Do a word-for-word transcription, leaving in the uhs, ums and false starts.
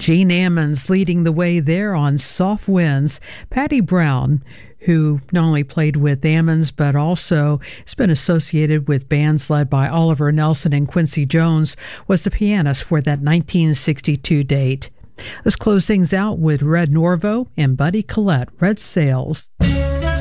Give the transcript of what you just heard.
Gene Ammons leading the way there on Soft Winds. Patty Brown, who not only played with Ammons, but also has been associated with bands led by Oliver Nelson and Quincy Jones, was the pianist for that nineteen sixty-two date. Let's close things out with Red Norvo and Buddy Collette, Red Sails.